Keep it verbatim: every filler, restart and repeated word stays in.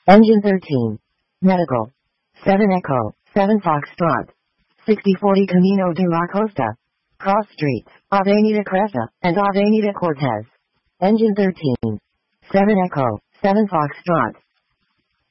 Engine thirteen. Medical. seven Echo, seven Foxtrot. sixty forty Camino de la Costa. Cross Streets, Avenida Cresta, and Avenida Cortez. Engine thirteen. seven Echo, seven Foxtrot.